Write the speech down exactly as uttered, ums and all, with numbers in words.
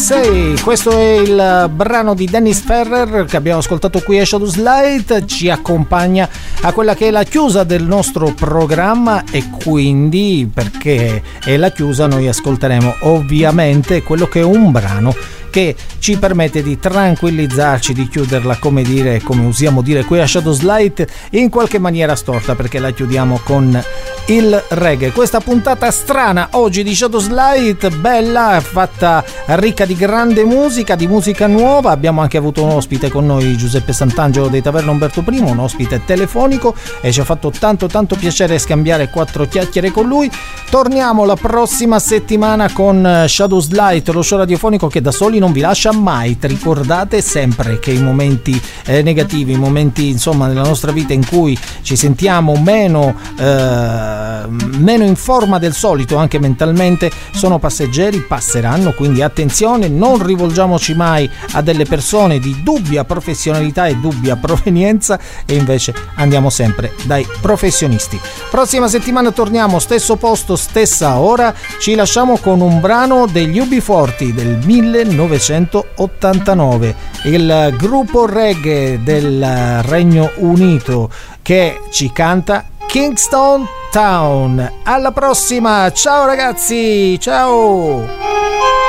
Say. Questo è il brano di Dennis Ferrer che abbiamo ascoltato qui a Shadow's Light, ci accompagna a quella che è la chiusa del nostro programma e quindi, perché è la chiusa, noi ascolteremo ovviamente quello che è un brano che ci permette di tranquillizzarci, di chiuderla, come dire, come usiamo dire qui a Shadow's Light, in qualche maniera storta, perché la chiudiamo con il reggae. Questa puntata strana oggi di Shadow's Light, bella, fatta ricca di grande musica, di musica nuova. Abbiamo anche avuto un ospite con noi, Giuseppe Sant'Angelo dei Taverna Umberto I, un ospite telefonico, e ci ha fatto tanto tanto piacere scambiare quattro chiacchiere con lui. Torniamo la prossima settimana con Shadow's Light, lo show radiofonico che da soli non vi lascia mai. Ricordate sempre che i momenti eh, negativi, i momenti insomma nella nostra vita in cui ci sentiamo meno eh, meno in forma del solito, anche mentalmente, sono passeggeri, passeranno, quindi attenzione, non rivolgiamoci mai a delle persone di dubbia professionalità e dubbia provenienza, e invece andiamo sempre dai professionisti. Prossima settimana torniamo, stesso posto, stessa ora. Ci lasciamo con un brano degli U B quaranta del millenovecentottantanove, il gruppo reggae del Regno Unito che ci canta Kingston Town. Alla prossima, ciao ragazzi, ciao.